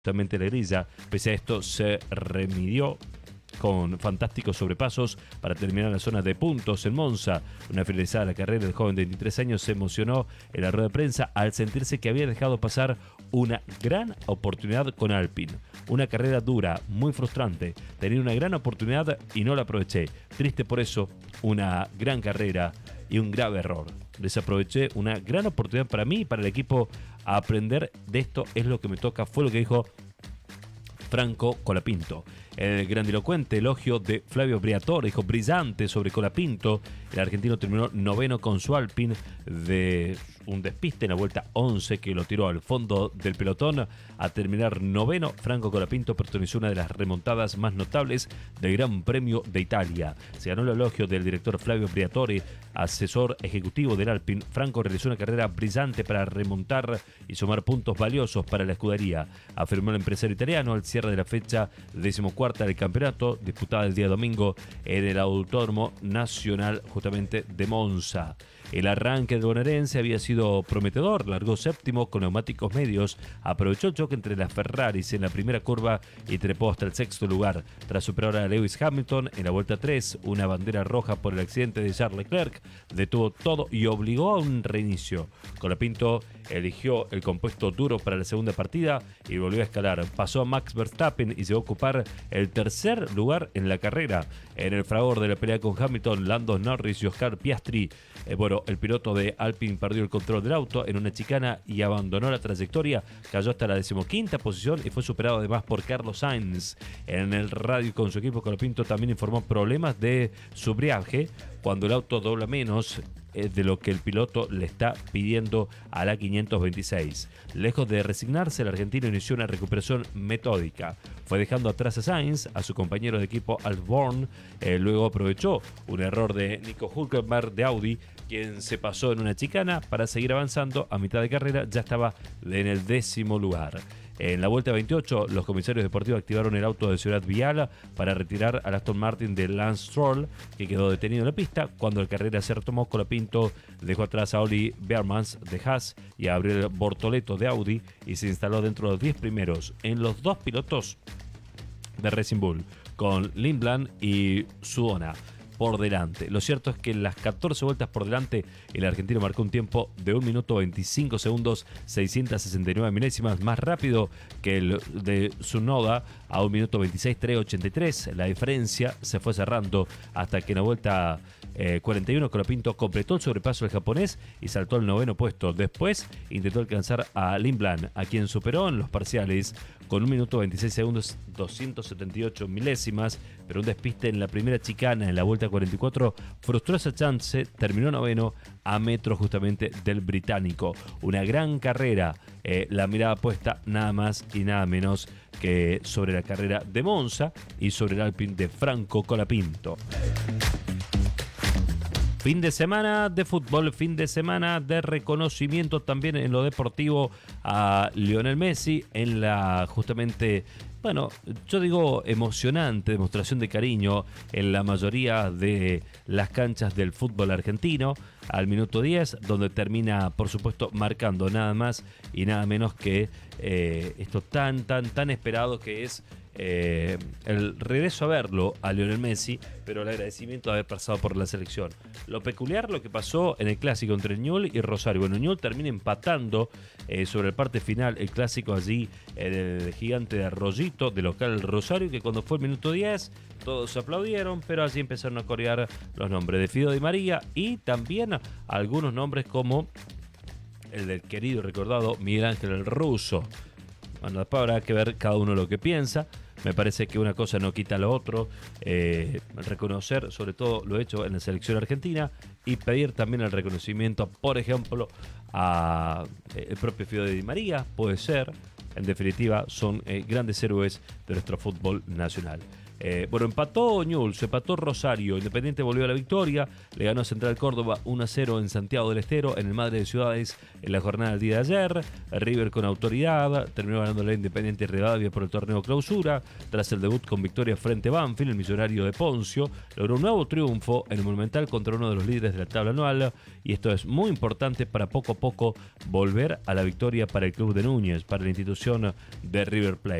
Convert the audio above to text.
justamente la grilla. Pese a esto, se remidió con fantásticos sobrepasos para terminar en la zona de puntos en Monza. Una finalizada la carrera, el joven de 23 años se emocionó en la rueda de prensa al sentirse que había dejado pasar una gran oportunidad con Alpine. Una carrera dura, muy frustrante. Tenía una gran oportunidad y no la aproveché. Triste por eso, una gran carrera y un grave error. Desaproveché una gran oportunidad para mí y para el equipo. A aprender de esto es lo que me toca, fue lo que dijo Franco Colapinto. El grandilocuente elogio de Flavio Briatore, dijo brillante sobre Colapinto. El argentino terminó noveno con su Alpine de un despiste en la vuelta 11 que lo tiró al fondo del pelotón. A terminar noveno, Franco Colapinto protagonizó una de las remontadas más notables del Gran Premio de Italia. Se ganó el elogio del director Flavio Briatore, asesor ejecutivo del Alpine. Franco realizó una carrera brillante para remontar y sumar puntos valiosos para la escudería, afirmó el empresario italiano al cierre de la fecha 14ª del campeonato, disputada el día domingo en el Autódromo Nacional justamente de Monza. El arranque del bonaerense había sido prometedor, largó séptimo con neumáticos medios, aprovechó el choque entre las Ferraris en la primera curva y trepó hasta el sexto lugar. Tras superar a Lewis Hamilton en la vuelta 3, una bandera roja por el accidente de Charles Leclerc detuvo todo y obligó a un reinicio. Colapinto eligió el compuesto duro para la segunda partida y volvió a escalar. Pasó a Max Verstappen y llegó a ocupar el tercer lugar en la carrera. En el fragor de la pelea con Hamilton, Lando Norris y Oscar Piastri, el piloto de Alpine perdió el control del auto en una chicana y abandonó la trayectoria, cayó hasta la 15ª posición y fue superado además por Carlos Sainz. En el radio con su equipo, Colapinto también informó problemas de su briaje cuando el auto dobla menos de lo que el piloto le está pidiendo a la 526. Lejos de resignarse, el argentino inició una recuperación metódica. Fue dejando atrás a Sainz, a su compañero de equipo Albon. Luego aprovechó un error de Nico Hülkenberg de Audi, quien se pasó en una chicana para seguir avanzando. A mitad de carrera ya estaba en el 10º lugar. En la vuelta 28, los comisarios deportivos activaron el auto de Ciudad Vial para retirar al Aston Martin de Lance Stroll, que quedó detenido en la pista. Cuando la carrera se retomó, Colapinto dejó atrás a Oli Bearmans de Haas y a Gabriel Bortoleto de Audi y se instaló dentro de los 10 primeros en los dos pilotos de Racing Bull, con Lindblad y Suona por delante. Lo cierto es que en las 14 vueltas por delante, el argentino marcó un tiempo de 1 minuto 25 segundos, 669 milésimas, más rápido que el de Tsunoda a 1 minuto 26, 383. La diferencia se fue cerrando hasta que en la vuelta 41 Colapinto completó el sobrepaso del japonés y saltó al 9º puesto. Después intentó alcanzar a Lindblad, a quien superó en los parciales con 1 minuto 26 segundos, 278 milésimas, pero un despiste en la primera chicana en la vuelta 44 frustró esa chance. Terminó noveno a metro justamente del británico. Una gran carrera, la mirada puesta nada más y nada menos que sobre la carrera de Monza y sobre el Alpine de Franco Colapinto. Fin de semana de fútbol, fin de semana de reconocimiento también en lo deportivo a Lionel Messi en la justamente, yo digo emocionante demostración de cariño en la mayoría de las canchas del fútbol argentino al minuto 10, donde termina por supuesto marcando nada más y nada menos que esto tan esperado que es el regreso a verlo a Lionel Messi, pero el agradecimiento de haber pasado por la selección. Lo peculiar, lo que pasó en el clásico entre Ñul y Rosario. Ñul termina empatando sobre la parte final el clásico allí en el gigante de Arroyito, de local Rosario, que cuando fue el minuto 10 todos aplaudieron, pero allí empezaron a corear los nombres de Fido Di María y también algunos nombres como el del querido y recordado Miguel Ángel el Ruso. Bueno, después habrá que ver cada uno lo que piensa. Me parece que una cosa no quita lo otro. Reconocer sobre todo lo hecho en la selección argentina y pedir también el reconocimiento, por ejemplo, a el propio Fido Di María, puede ser. En definitiva, son grandes héroes de nuestro fútbol nacional. Bueno, empató Newell's, empató Rosario, Independiente volvió a la victoria, le ganó a Central Córdoba 1-0 en Santiago del Estero, en el Madre de Ciudades, en la jornada del día de ayer. River con autoridad, terminó ganando la Independiente Rivadavia por el torneo clausura, tras el debut con victoria frente a Banfield, el Millonario de Poncio, logró un nuevo triunfo en el Monumental contra uno de los líderes de la tabla anual, y esto es muy importante para poco a poco volver a la victoria para el club de Núñez, para la institución de River Plate.